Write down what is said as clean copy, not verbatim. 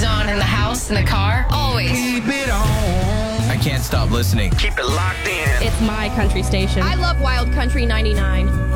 on in the house, in the car. Always. Keep it on. I can't stop listening. Keep it locked in. It's my country station. I love Wild Country 99.